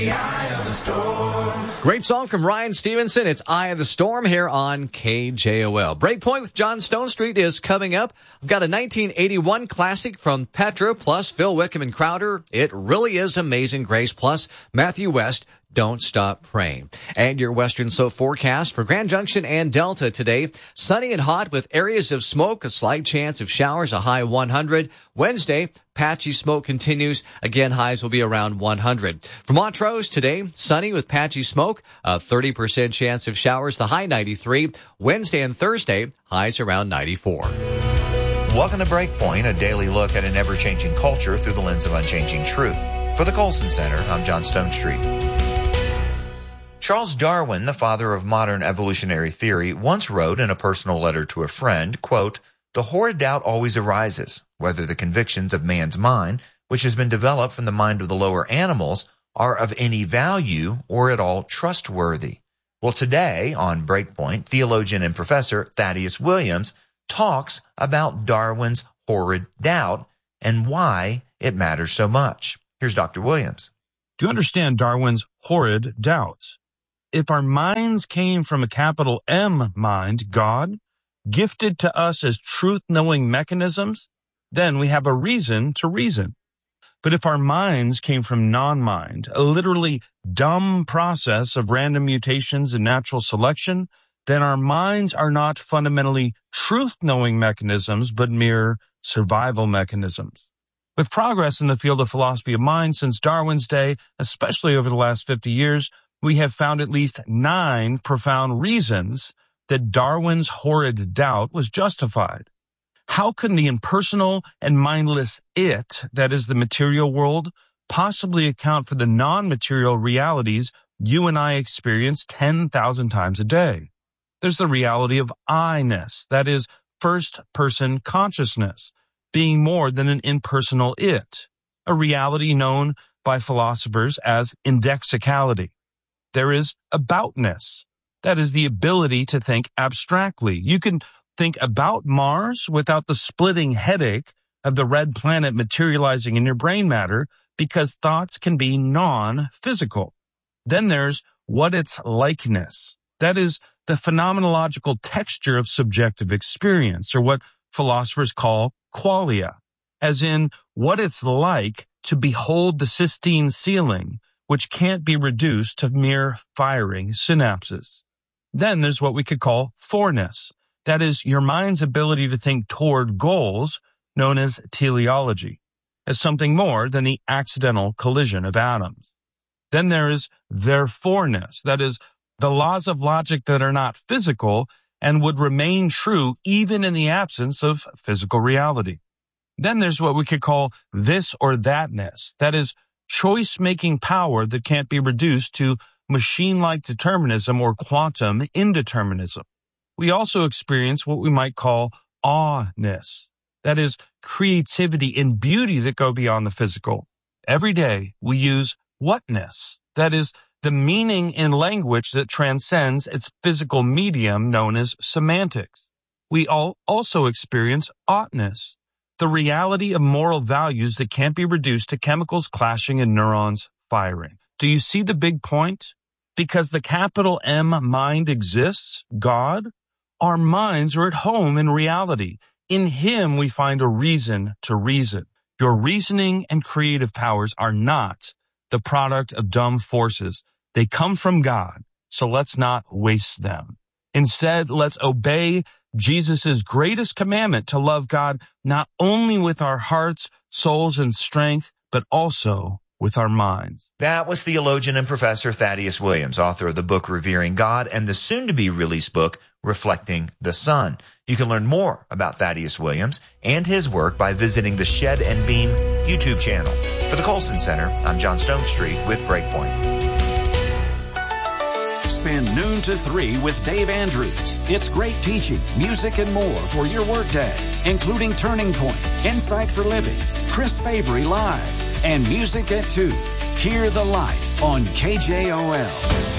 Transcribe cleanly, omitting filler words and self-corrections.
Great song from Ryan Stevenson. It's Eye of the Storm here on KJOL. Breakpoint with John Stonestreet is coming up. I've got a 1981 classic from Petra plus Phil Wickham and Crowder. It really is Amazing Grace plus Matthew West. Don't Stop Praying. And your Western SOAP forecast for Grand Junction and Delta today. Sunny and hot with areas of smoke, a slight chance of showers, a high 100. Wednesday, patchy smoke continues. Again, highs will be around 100. For Montrose today, sunny with patchy smoke, a 30% chance of showers, the high 93. Wednesday and Thursday, highs around 94. Welcome to Breakpoint, a daily look at an ever-changing culture through the lens of unchanging truth. For the Colson Center, I'm John Stonestreet. Charles Darwin, the father of modern evolutionary theory, once wrote in a personal letter to a friend, quote, "The horrid doubt always arises, whether the convictions of man's mind, which has been developed from the mind of the lower animals, are of any value or at all trustworthy." Well, today on Breakpoint, theologian and professor Thaddeus Williams talks about Darwin's horrid doubt and why it matters so much. Here's Dr. Williams. To understand Darwin's horrid doubts, if our minds came from a capital M mind, God, gifted to us as truth-knowing mechanisms, then we have a reason to reason. But if our minds came from non-mind, a literally dumb process of random mutations and natural selection, then our minds are not fundamentally truth-knowing mechanisms, but mere survival mechanisms. With progress in the field of philosophy of mind since Darwin's day, especially over the last 50 years, we have found at least 9 profound reasons that Darwin's horrid doubt was justified. How can the impersonal and mindless it, that is the material world, possibly account for the non-material realities you and I experience 10,000 times a day? There's the reality of I-ness, that is first-person consciousness, being more than an impersonal it, a reality known by philosophers as indexicality. There is aboutness. That is the ability to think abstractly. You can think about Mars without the splitting headache of the red planet materializing in your brain matter because thoughts can be non-physical. Then there's what it's likeness. That is the phenomenological texture of subjective experience, or what philosophers call qualia, as in what it's like to behold the Sistine ceiling, which can't be reduced to mere firing synapses. Then there's what we could call forness. That is your mind's ability to think toward goals, known as teleology, as something more than the accidental collision of atoms. Then there is thereforeness. That is the laws of logic that are not physical and would remain true even in the absence of physical reality. Then there's what we could call this or thatness. That is choice-making power that can't be reduced to machine-like determinism or quantum indeterminism. We also experience what we might call awe-ness. That is creativity and beauty that go beyond the physical. Every day we use whatness. That is the meaning in language that transcends its physical medium known as semantics. We all also experience oughtness, the reality of moral values that can't be reduced to chemicals clashing and neurons firing. Do you see the big point? Because the capital M mind exists, God, our minds are at home in reality. In Him we find a reason to reason. Your reasoning and creative powers are not the product of dumb forces. They come from God, so let's not waste them. Instead, let's obey Jesus' greatest commandment to love God not only with our hearts, souls, and strength, but also with our minds. That was theologian and professor Thaddeus Williams, author of the book Revering God and the soon-to-be-released book Reflecting the Sun. You can learn more about Thaddeus Williams and his work by visiting the Shed and Beam YouTube channel. For the Colson Center, I'm John Stonestreet with Breakpoint. Spend noon to 3 with Dave Andrews. It's great teaching, music, and more for your workday, including Turning Point, Insight for Living, Chris Fabry Live, and Music at 2. Hear the Light on KJOL.